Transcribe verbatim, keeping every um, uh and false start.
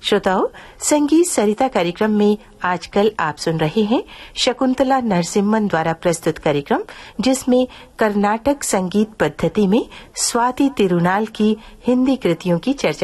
श्रोताओं, संगीत सरिता कार्यक्रम में आजकल आप सुन रहे हैं शकुंतला नरसिम्हन द्वारा प्रस्तुत कार्यक्रम, जिसमें कर्नाटक संगीत पद्धति में स्वाति तिरुनाल की हिंदी कृतियों की चर्चा